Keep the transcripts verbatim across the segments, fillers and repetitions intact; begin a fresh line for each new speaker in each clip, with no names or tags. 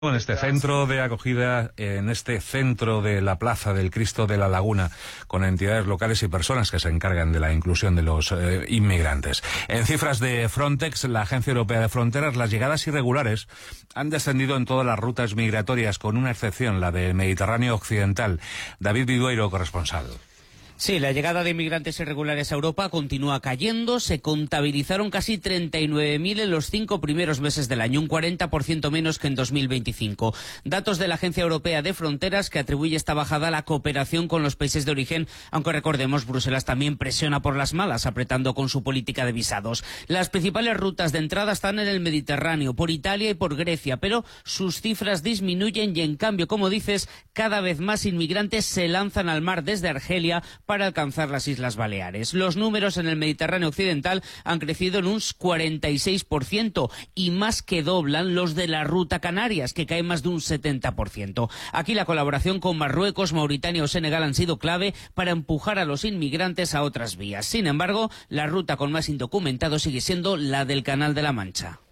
En este centro de acogida, en este centro de la Plaza del Cristo de la Laguna, con entidades locales y personas que se encargan de la inclusión de los eh, inmigrantes. En cifras de Frontex, la Agencia Europea de Fronteras, las llegadas irregulares han descendido en todas las rutas migratorias, con una excepción, la del Mediterráneo Occidental. David Vidueiro, corresponsal.
Sí, la llegada de inmigrantes irregulares a Europa continúa cayendo. Se contabilizaron casi treinta y nueve mil en los cinco primeros meses del año, un cuarenta por ciento menos que en dos mil veinticinco. Datos de la Agencia Europea de Fronteras, que atribuye esta bajada a la cooperación con los países de origen, aunque recordemos, Bruselas también presiona por las malas, apretando con su política de visados. Las principales rutas de entrada están en el Mediterráneo, por Italia y por Grecia, pero sus cifras disminuyen y, en cambio, como dices, cada vez más inmigrantes se lanzan al mar desde Argelia para alcanzar las Islas Baleares. Los números en el Mediterráneo Occidental han crecido en un cuarenta y seis por ciento y más que doblan los de la ruta Canarias, que caen más de un setenta por ciento. Aquí la colaboración con Marruecos, Mauritania o Senegal han sido clave para empujar a los inmigrantes a otras vías. Sin embargo, la ruta con más indocumentados sigue siendo la del Canal de la Mancha.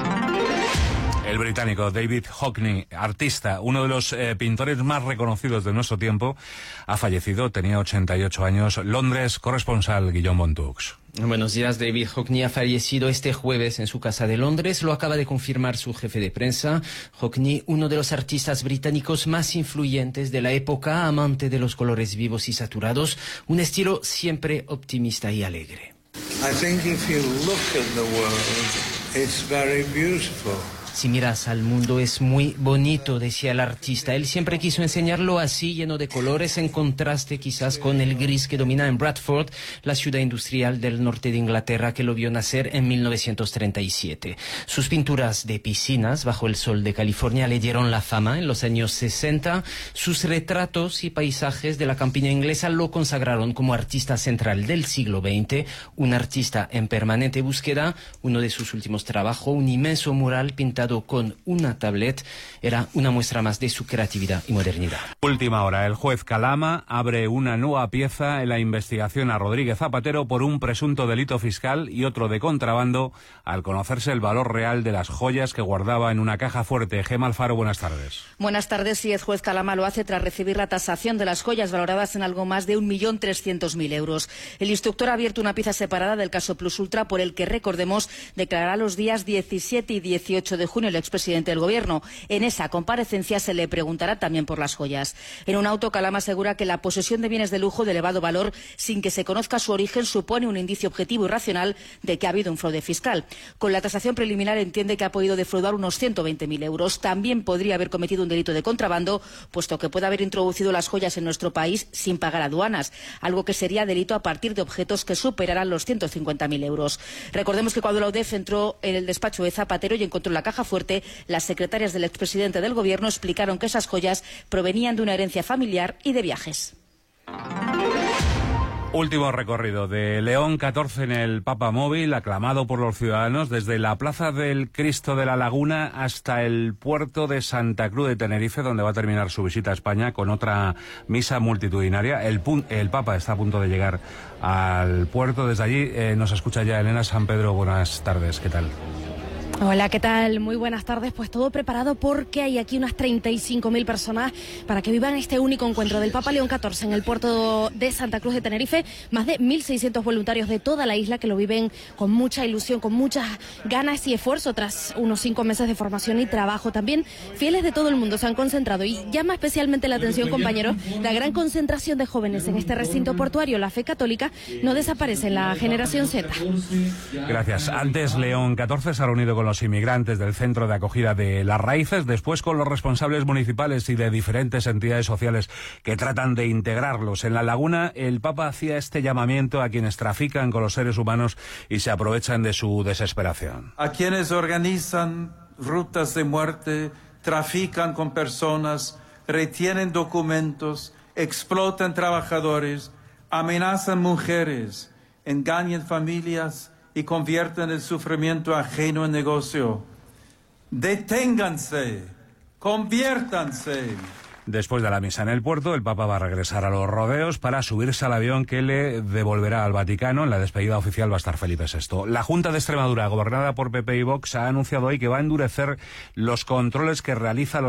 El británico David Hockney, artista, uno de los eh, pintores más reconocidos de nuestro tiempo, ha fallecido, tenía ochenta y ocho años. Londres, corresponsal Guillaume Montux.
Buenos días. David Hockney ha fallecido este jueves en su casa de Londres. Lo acaba de confirmar su jefe de prensa. Hockney, uno de los artistas británicos más influyentes de la época, amante de los colores vivos y saturados, un estilo siempre optimista y alegre.
I think if you look at the world, it's very beautiful.
Si miras al mundo es muy bonito, decía el artista. Él siempre quiso enseñarlo así, lleno de colores, en contraste quizás con el gris que domina en Bradford, la ciudad industrial del norte de Inglaterra que lo vio nacer en mil novecientos treinta y siete. Sus pinturas de piscinas bajo el sol de California le dieron la fama en los años sesenta. Sus retratos y paisajes de la campiña inglesa lo consagraron como artista central del siglo veinte, un artista en permanente búsqueda. Uno de sus últimos trabajos, un inmenso mural pintado con una tablet, era una muestra más de su creatividad y modernidad.
Última hora, el juez Calama abre una nueva pieza en la investigación a Rodríguez Zapatero por un presunto delito fiscal y otro de contrabando, al conocerse el valor real de las joyas que guardaba en una caja fuerte. Gemma Alfaro, buenas tardes.
Buenas tardes. Sí, el juez Calama lo hace tras recibir la tasación de las joyas valoradas en algo más de un millón trescientos mil euros. El instructor ha abierto una pieza separada del caso Plus Ultra, por el que, recordemos, declarará los días diecisiete y dieciocho de junio el expresidente del Gobierno. En esa comparecencia se le preguntará también por las joyas. En un auto, Calama asegura que la posesión de bienes de lujo de elevado valor, sin que se conozca su origen, supone un indicio objetivo y racional de que ha habido un fraude fiscal. Con la tasación preliminar entiende que ha podido defraudar unos ciento veinte mil euros. También podría haber cometido un delito de contrabando, puesto que puede haber introducido las joyas en nuestro país sin pagar aduanas, algo que sería delito a partir de objetos que superaran los ciento cincuenta mil euros. Recordemos que cuando la U D E F entró en el despacho de Zapatero y encontró la caja fuerte, las secretarias del expresidente del Gobierno explicaron que esas joyas provenían de una herencia familiar y de viajes.
Último recorrido de León catorce en el Papa Móvil, aclamado por los ciudadanos, desde la Plaza del Cristo de la Laguna hasta el puerto de Santa Cruz de Tenerife, donde va a terminar su visita a España con otra misa multitudinaria. El, el Papa está a punto de llegar al puerto. Desde allí eh, nos escucha ya Elena San Pedro. Buenas tardes, ¿qué tal?
Hola, ¿qué tal? Muy buenas tardes. Pues todo preparado porque hay aquí unas treinta y cinco mil personas para que vivan este único encuentro del Papa León catorce en el puerto de Santa Cruz de Tenerife. Más de mil seiscientos voluntarios de toda la isla que lo viven con mucha ilusión, con muchas ganas y esfuerzo tras unos cinco meses de formación y trabajo. También fieles de todo el mundo se han concentrado y llama especialmente la atención, compañeros, la gran concentración de jóvenes en este recinto portuario. La fe católica no desaparece en la generación Z.
Gracias. Antes León catorce se ha reunido con los los inmigrantes del centro de acogida de Las Raíces, después con los responsables municipales y de diferentes entidades sociales que tratan de integrarlos. En La Laguna, el Papa hacía este llamamiento a quienes trafican con los seres humanos y se aprovechan de su desesperación.
A quienes organizan rutas de muerte, trafican con personas, retienen documentos, explotan trabajadores, amenazan mujeres, engañan familias y convierten el sufrimiento ajeno en negocio. Deténganse, conviértanse.
Después de la misa en el puerto, el Papa va a regresar a los rodeos para subirse al avión que le devolverá al Vaticano. En la despedida oficial va a estar Felipe sexto. La Junta de Extremadura, gobernada por P P y Vox, ha anunciado hoy que va a endurecer los controles que realiza los